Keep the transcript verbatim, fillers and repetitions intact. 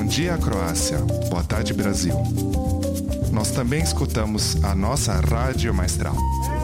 dia, Croácia. Boa tarde, Brasil. Nós também escutamos a nossa Rádio Maestral.